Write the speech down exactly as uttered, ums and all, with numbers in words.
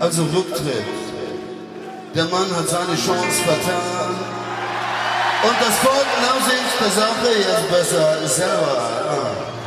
Also Rücktritt. Der Mann hat seine Chance vertan. Und das Volk nach sich der Sache jetzt besser selber. Ah.